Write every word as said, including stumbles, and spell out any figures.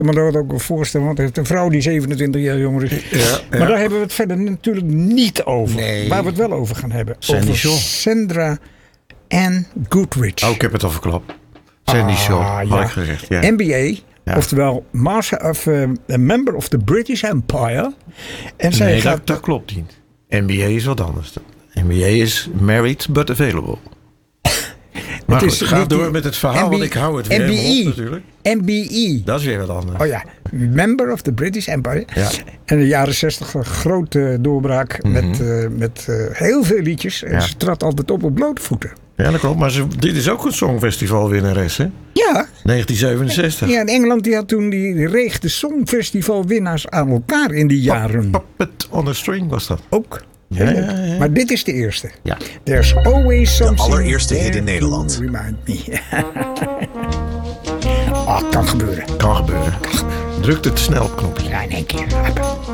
me dat ook wel voorstellen. Want hij heeft een vrouw die zevenentwintig jaar jonger is. Ja, ja. Maar daar hebben we het verder natuurlijk niet over. Nee. Waar we het wel over gaan hebben. Sandy over Shaw. Sandra Ann Goodrich. Oh, ik heb het al verklapt. Sandy Ah, Shaw, had ja. ik gezegd. Ja. M B A. Ja. Oftewel master of, uh, a member of the British Empire. En zij Nee, gaat... dat, dat klopt niet. M B A is wat anders. M B A is married but available. Maar Het goed, is ga niet door die met het verhaal, M B want ik hou het weer M B E. helemaal op natuurlijk. M B E. Dat is weer wat anders. Oh ja, member of the British Empire. Ja. En in de jaren zestig een grote doorbraak Mhm. met, uh, met uh, heel veel liedjes. En Ja. ze trad altijd op op blote voeten. Ja, dat klopt. Maar ze, dit is ook een songfestivalwinnares, hè? Ja, negentien zevenenzestig. ja, in Engeland die had toen die, die reeg de songfestivalwinnaars aan elkaar in die jaren. Puppet on a string was dat. Ook. Ja, ja, ja. Maar dit is de eerste. Ja. There's always something allereerste hit in there Nederland. to Remind me. Ah, kan gebeuren. Kan gebeuren. Druk het snel op knopje. Ja, in één keer.